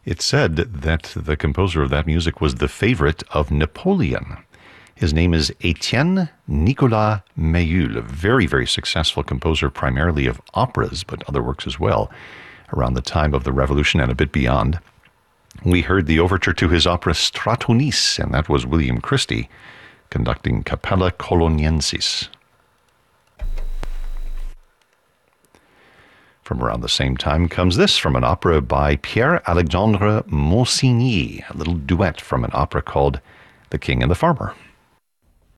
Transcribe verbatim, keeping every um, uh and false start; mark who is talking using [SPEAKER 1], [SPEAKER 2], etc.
[SPEAKER 1] It's said that the composer of that music was the favorite of Napoleon. His name is Etienne Nicolas Mayul, a very, very successful composer, primarily of operas, but other works as well, around the time of the Revolution and a bit beyond. We heard the overture to his opera Stratonice, and that was William Christie conducting Capella Coloniensis. From around the same time comes this from an opera by Pierre-Alexandre Monsigny, a little duet from an opera called The King and the Farmer.